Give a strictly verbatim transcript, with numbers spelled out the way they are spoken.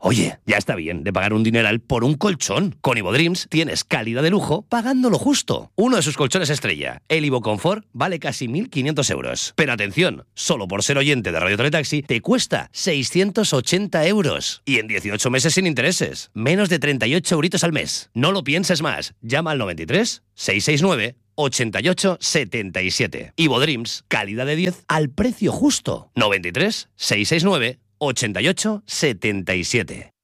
Oye, ya está bien de pagar un dineral por un colchón. Con Ibodreams tienes calidad de lujo pagando lo justo. Uno de sus colchones estrella, el Iboconfort, vale casi mil quinientos euros. Pero atención, solo por ser oyente de Radio Teletaxi te cuesta seiscientos ochenta euros. Y en dieciocho meses sin intereses. Menos de treinta y ocho euritos al mes. No lo pienses más. Llama al noventa y tres, seiscientos sesenta y nueve, ochenta y ocho setenta y siete. Ibodreams, calidad de diez al precio justo. noventa y tres, seiscientos sesenta y nueve, ochenta y ocho setenta y siete.